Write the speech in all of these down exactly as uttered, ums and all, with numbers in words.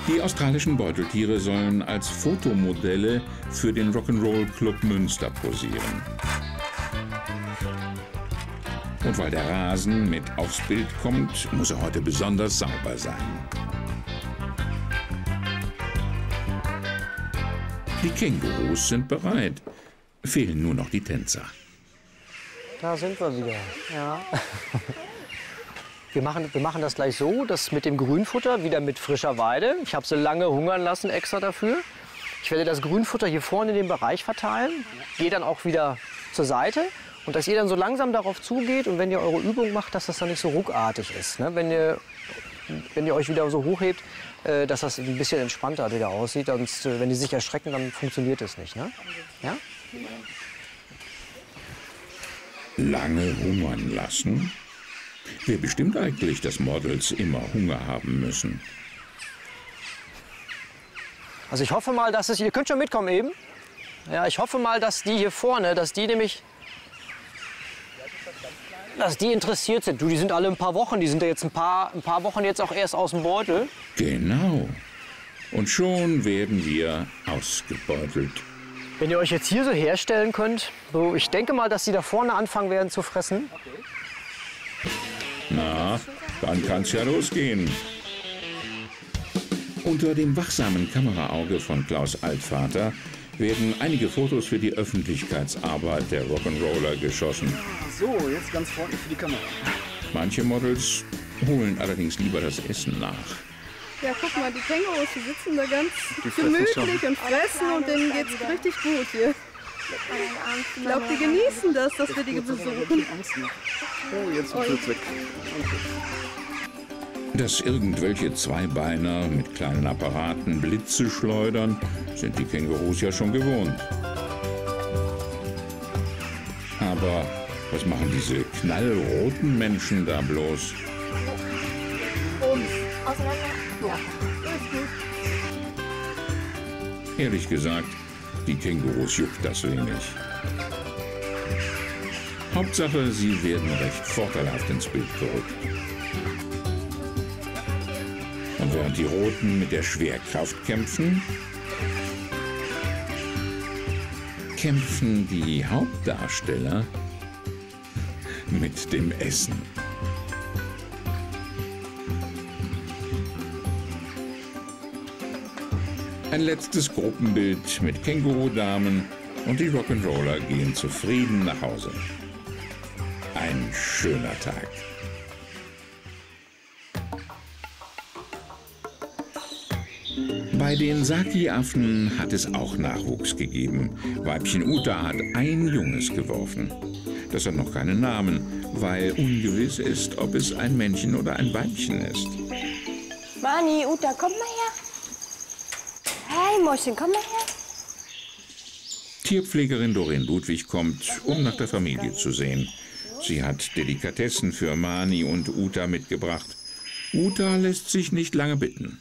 Die australischen Beuteltiere sollen als Fotomodelle für den Rock'n'Roll Club Münster posieren. Und weil der Rasen mit aufs Bild kommt, muss er heute besonders sauber sein. Die Kängurus sind bereit. Fehlen nur noch die Tänzer. Da sind wir wieder. Ja. Wir machen, wir machen das gleich so, dass mit dem Grünfutter wieder mit frischer Weide. Ich habe sie lange hungern lassen extra dafür. Ich werde das Grünfutter hier vorne in den Bereich verteilen. Gehe dann auch wieder zur Seite. Und dass ihr dann so langsam darauf zugeht und wenn ihr eure Übung macht, dass das dann nicht so ruckartig ist. Ne? Wenn ihr, wenn ihr euch wieder so hochhebt, äh, dass das ein bisschen entspannter wieder aussieht. Sonst, äh, wenn die sich erschrecken, dann funktioniert es nicht. Ne? Ja? Lange hungern lassen? Wer bestimmt eigentlich, dass Models immer Hunger haben müssen? Also ich hoffe mal, dass es... Ihr könnt schon mitkommen eben. Ja, ich hoffe mal, dass die hier vorne, dass die nämlich... dass die interessiert sind. Du, die sind alle ein paar Wochen. Die sind ja jetzt ein paar, ein paar Wochen jetzt auch erst aus dem Beutel. Genau. Und schon werden wir ausgebeutelt. Wenn ihr euch jetzt hier so herstellen könnt, so, ich denke mal, dass die da vorne anfangen werden zu fressen. Na, dann kann's ja losgehen. Unter dem wachsamen Kameraauge von Klaus Altvater werden einige Fotos für die Öffentlichkeitsarbeit der Rock'n'Roller geschossen. So, jetzt ganz freundlich für die Kamera. Manche Models holen allerdings lieber das Essen nach. Ja, guck mal, die Kängurus, die sitzen da ganz gemütlich und fressen und denen geht's richtig gut hier. Ich glaube, die genießen das, dass wir die besuchen. Oh, jetzt wird's weg. Dass irgendwelche Zweibeiner mit kleinen Apparaten Blitze schleudern, sind die Kängurus ja schon gewohnt. Aber was machen diese knallroten Menschen da bloß? Ehrlich gesagt, die Kängurus juckt das wenig. Hauptsache, sie werden recht vorteilhaft ins Bild gerückt. Und während die Roten mit der Schwerkraft kämpfen, kämpfen die Hauptdarsteller mit dem Essen. Ein letztes Gruppenbild mit Kängurudamen und die Rock'n'Roller gehen zufrieden nach Hause. Ein schöner Tag. Bei den Saki-Affen hat es auch Nachwuchs gegeben. Weibchen Uta hat ein Junges geworfen. Das hat noch keinen Namen, weil ungewiss ist, ob es ein Männchen oder ein Weibchen ist. Mani, Uta, komm mal her. Hey, Mäuschen, komm mal her. Tierpflegerin Doreen Ludwig kommt, um nach der Familie zu sehen. Sie hat Delikatessen für Mani und Uta mitgebracht. Uta lässt sich nicht lange bitten.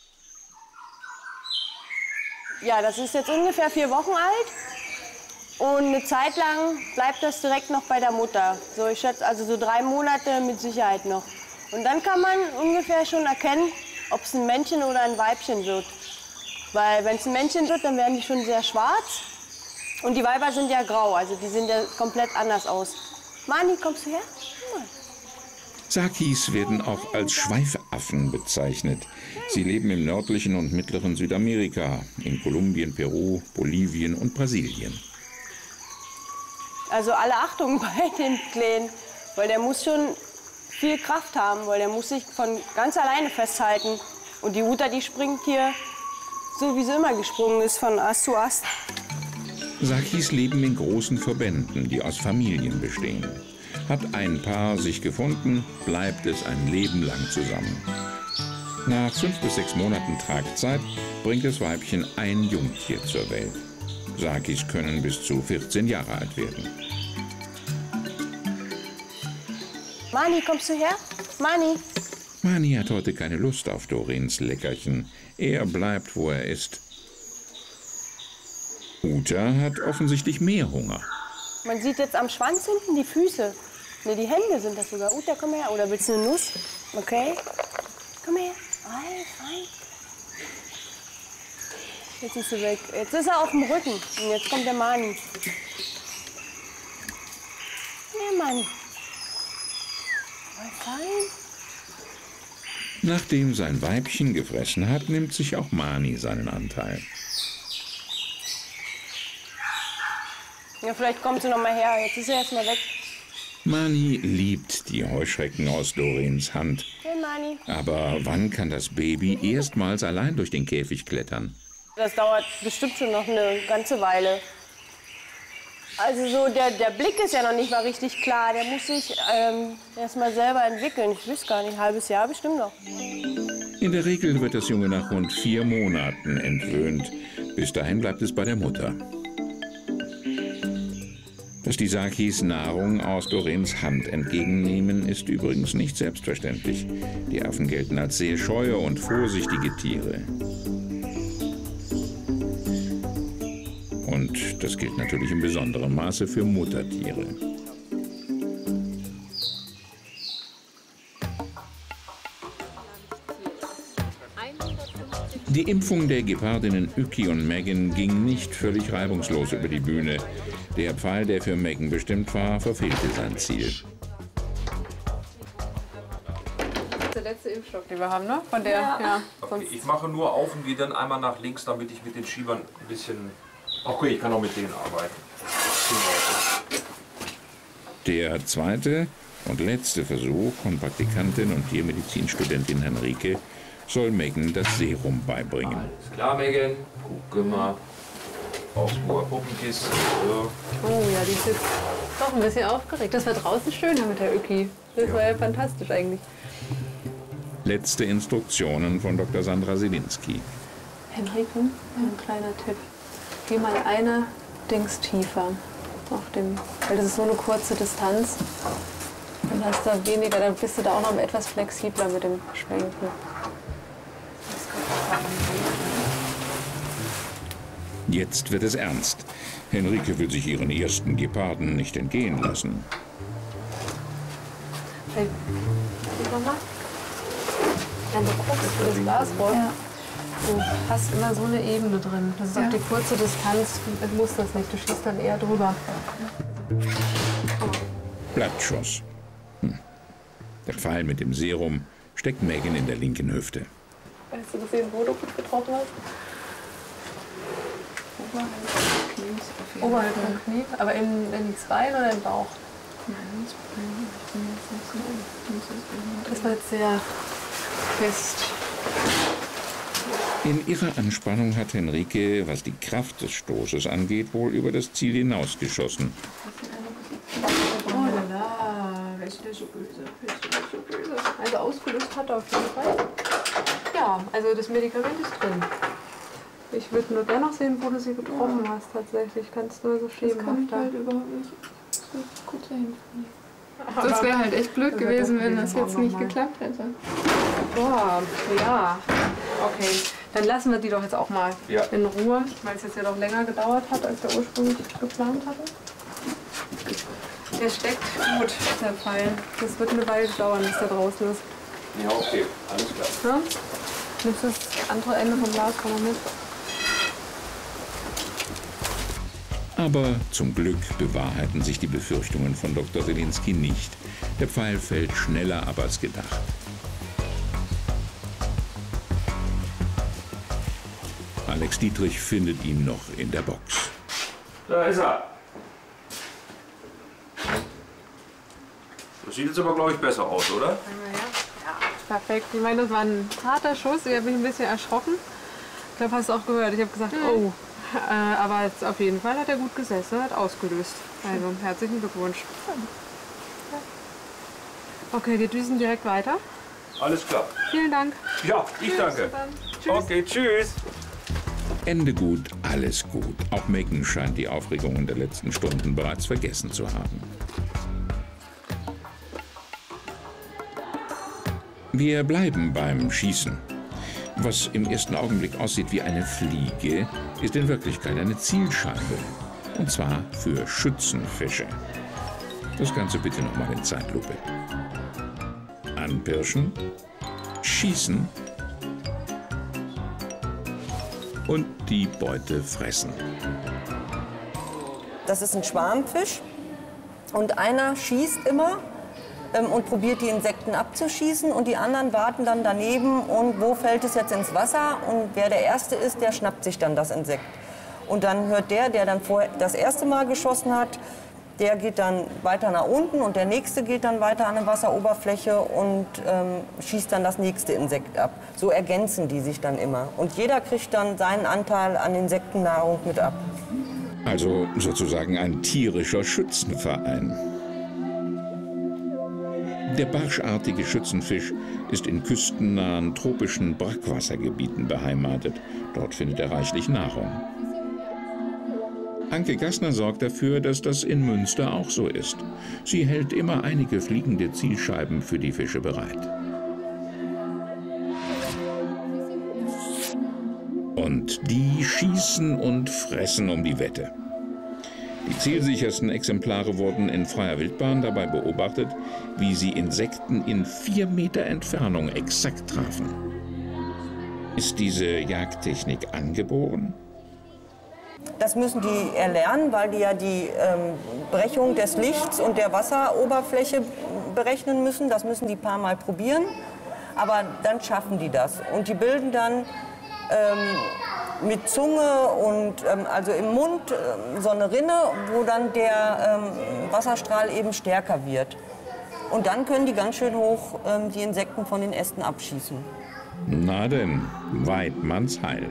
Ja, das ist jetzt ungefähr vier Wochen alt. Und eine Zeit lang bleibt das direkt noch bei der Mutter. So, ich schätze also so drei Monate mit Sicherheit noch. Und dann kann man ungefähr schon erkennen, ob es ein Männchen oder ein Weibchen wird. Weil wenn es ein Männchen wird, dann werden die schon sehr schwarz. Und die Weiber sind ja grau, also die sehen ja komplett anders aus. Mani, kommst du her? Ja. Sakis werden auch als Schweifaffen bezeichnet. Sie leben im nördlichen und mittleren Südamerika, in Kolumbien, Peru, Bolivien und Brasilien. Also alle Achtung bei den Kleinen, weil der muss schon viel Kraft haben, weil der muss sich von ganz alleine festhalten. Und die Uta, die springt hier so, wie sie immer gesprungen ist, von Ast zu Ast. Sakis leben in großen Verbänden, die aus Familien bestehen. Hat ein Paar sich gefunden, bleibt es ein Leben lang zusammen. Nach fünf bis sechs Monaten Tragzeit bringt das Weibchen ein Jungtier zur Welt. Sakis können bis zu vierzehn Jahre alt werden. Mani, kommst du her? Mani. Mani hat heute keine Lust auf Doreens Leckerchen. Er bleibt, wo er ist. Uta hat offensichtlich mehr Hunger. Man sieht jetzt am Schwanz hinten die Füße. Ne, die Hände sind das sogar. Uta, komm her. Oder willst du eine Nuss? Okay. Komm her. Ei, fein. Jetzt ist sie weg. Jetzt ist er auf dem Rücken. Und jetzt kommt der Mani. Ja, Mani. Mal fein. Nachdem sein Weibchen gefressen hat, nimmt sich auch Mani seinen Anteil. Ja, vielleicht kommt sie noch mal her. Jetzt ist sie erst mal weg. Mani liebt die Heuschrecken aus Dorins Hand. Hey, Mani. Aber wann kann das Baby erstmals allein durch den Käfig klettern? Das dauert bestimmt schon noch eine ganze Weile. Also so der, der Blick ist ja noch nicht mal richtig klar. Der muss sich ähm, erst mal selber entwickeln. Ich weiß gar nicht, ein halbes Jahr bestimmt noch. In der Regel wird das Junge nach rund vier Monaten entwöhnt. Bis dahin bleibt es bei der Mutter. Dass die Sakis Nahrung aus Dorins Hand entgegennehmen, ist übrigens nicht selbstverständlich. Die Affen gelten als sehr scheue und vorsichtige Tiere. Und das gilt natürlich in besonderem Maße für Muttertiere. Die Impfung der Gepardinnen Uki und Megan ging nicht völlig reibungslos über die Bühne. Der Pfeil, der für Megan bestimmt war, verfehlte sein Ziel. Das ist der letzte Impfstoff, den wir haben, ne? Von der, ja. Ja, okay, ich mache nur auf und gehe dann einmal nach links, damit ich mit den Schiebern ein bisschen... Okay, ich kann auch mit denen arbeiten. Der zweite und letzte Versuch von Praktikantin und Tiermedizinstudentin Henrike soll Megan das Serum beibringen. Alles klar, Megan. Guck mal. Aufs Puppenkissen. So. Oh ja, die ist jetzt doch ein bisschen aufgeregt. Das war draußen schöner mit der Uki. Das ja. war ja fantastisch eigentlich. Letzte Instruktionen von Doktor Sandra Selinski. Henrike, ein kleiner Tipp. Geh mal eine Dings tiefer. Auf dem, weil das ist so eine kurze Distanz. Dann hast du weniger, dann bist du da auch noch etwas flexibler mit dem Schwenken. Jetzt wird es ernst. Henrike will sich ihren ersten Geparden nicht entgehen lassen. Hey, Mama, wenn du guckst für das Glasrohr, ja. du hast immer so eine Ebene drin. Das ist ja. auch die kurze Distanz. Du musst das nicht, du schießt dann eher drüber. Blattschuss. Hm. Der Pfeil mit dem Serum steckt Megan in der linken Hüfte. Hast du gesehen, wo du gut getroffen hast? Oberhalb vom Knie, aber in, in die Bein oder im Bauch? Das war jetzt sehr fest. In ihrer Anspannung hat Henrike, was die Kraft des Stoßes angeht, wohl über das Ziel hinausgeschossen. Oh la la, ist der so böse, ist der so böse. Also ausgelöst hat er auf jeden Fall. Ja, also das Medikament ist drin. Ich würde nur gerne noch sehen, wo du sie getroffen ja. hast tatsächlich. Kannst du nur so schieben. Das kann ich halt überhaupt nicht. So gut dahin. Das wäre halt echt blöd gewesen, wenn das jetzt nicht geklappt hätte. Boah, ja. Okay, dann lassen wir die doch jetzt auch mal ja. in Ruhe, weil es jetzt ja doch länger gedauert hat, als wir ursprünglich geplant hatten. Der steckt gut, der Pfeil. Das wird eine Weile dauern, bis der draußen ist. Ja, okay, alles klar. Ja? Nimmst du das andere Ende vom Glas noch mit? Aber zum Glück bewahrheiten sich die Befürchtungen von Doktor Selinski nicht. Der Pfeil fällt schneller ab als gedacht. Alex Dietrich findet ihn noch in der Box. Da ist er. Das sieht jetzt aber, glaube ich, besser aus, oder? Ja, perfekt. Ich meine, das war ein harter Schuss. Ich habe mich ein bisschen erschrocken. Ich glaube, hast du auch gehört. Ich habe gesagt, oh. Äh, aber jetzt auf jeden Fall hat er gut gesessen, hat ausgelöst. Also herzlichen Glückwunsch. Okay, wir düsen direkt weiter. Alles klar. Vielen Dank. Ja, ich tschüss, danke. Tschüss. Okay, tschüss. Ende gut, alles gut. Auch Megan scheint die Aufregungen der letzten Stunden bereits vergessen zu haben. Wir bleiben beim Schießen. Was im ersten Augenblick aussieht wie eine Fliege, ist in Wirklichkeit eine Zielscheibe. Und zwar für Schützenfische. Das Ganze bitte nochmal in Zeitlupe. Anpirschen, schießen und die Beute fressen. Das ist ein Schwarmfisch und einer schießt immer ähm, und probiert die Insekten abzuschießen und die anderen warten dann daneben und wo fällt es jetzt ins Wasser und wer der Erste ist, der schnappt sich dann das Insekt. Und dann hört der, der dann vorher das erste Mal geschossen hat, der geht dann weiter nach unten und der Nächste geht dann weiter an der Wasseroberfläche und ähm, schießt dann das nächste Insekt ab. So ergänzen die sich dann immer. Und jeder kriegt dann seinen Anteil an Insektennahrung mit ab. Also sozusagen ein tierischer Schützenverein. Der barschartige Schützenfisch ist in küstennahen tropischen Brackwassergebieten beheimatet. Dort findet er reichlich Nahrung. Anke Gassner sorgt dafür, dass das in Münster auch so ist. Sie hält immer einige fliegende Zielscheiben für die Fische bereit. Und die schießen und fressen um die Wette. Die zielsichersten Exemplare wurden in freier Wildbahn dabei beobachtet, wie sie Insekten in vier Meter Entfernung exakt trafen. Ist diese Jagdtechnik angeboren? Das müssen die erlernen, weil die ja die ähm, Brechung des Lichts und der Wasseroberfläche berechnen müssen. Das müssen die ein paar Mal probieren, aber dann schaffen die das. Und die bilden dann ähm, mit Zunge und ähm, also im Mund ähm, so eine Rinne, wo dann der ähm, Wasserstrahl eben stärker wird. Und dann können die ganz schön hoch ähm, die Insekten von den Ästen abschießen. Na denn, Weidmanns Heil.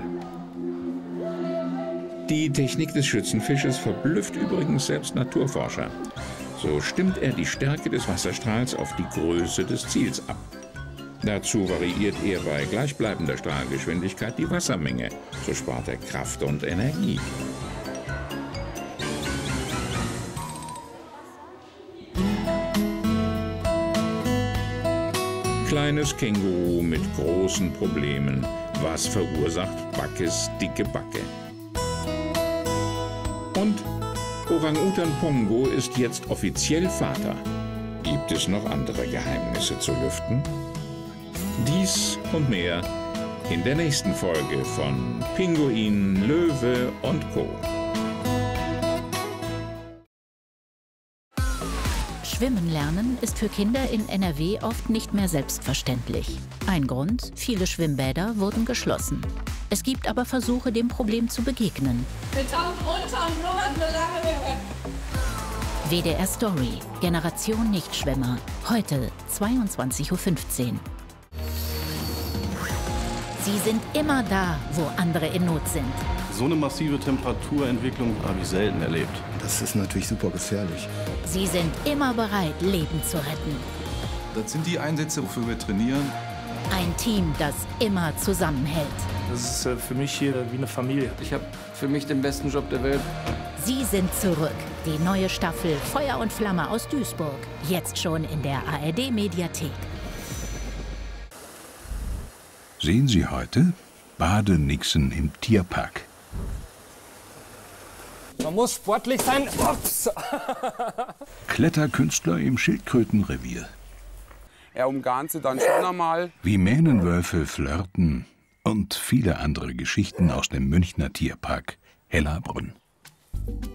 Die Technik des Schützenfisches verblüfft übrigens selbst Naturforscher. So stimmt er die Stärke des Wasserstrahls auf die Größe des Ziels ab. Dazu variiert er bei gleichbleibender Strahlgeschwindigkeit die Wassermenge. So spart er Kraft und Energie. Kleines Känguru mit großen Problemen. Was verursacht Backes dicke Backe? Und Orang-Utan Pongo ist jetzt offiziell Vater. Gibt es noch andere Geheimnisse zu lüften? Dies und mehr in der nächsten Folge von Pinguin, Löwe und Co. Schwimmen lernen ist für Kinder in N R W oft nicht mehr selbstverständlich. Ein Grund: viele Schwimmbäder wurden geschlossen. Es gibt aber Versuche, dem Problem zu begegnen. Wir tauchen runter und blubbern so lange wir können. W D R Story, Generation Nichtschwimmer. Heute zweiundzwanzig Uhr fünfzehn. Sie sind immer da, wo andere in Not sind. So eine massive Temperaturentwicklung habe ich selten erlebt. Das ist natürlich super gefährlich. Sie sind immer bereit, Leben zu retten. Das sind die Einsätze, wofür wir trainieren. Ein Team, das immer zusammenhält. Das ist für mich hier wie eine Familie. Ich habe für mich den besten Job der Welt. Sie sind zurück. Die neue Staffel Feuer und Flamme aus Duisburg. Jetzt schon in der A R D-Mediathek. Sehen Sie heute Badenixen im Tierpark. Man muss sportlich sein. Ups. Kletterkünstler im Schildkrötenrevier. Er umgarnt sie dann schon einmal. Wie Mähnenwölfe flirten und viele andere Geschichten aus dem Münchner Tierpark Hellerbrunn.